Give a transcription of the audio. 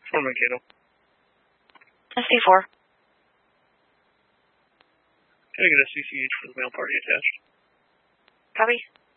4 Mankato. SD4. Can I get a CCH for the mail party attached? Copy.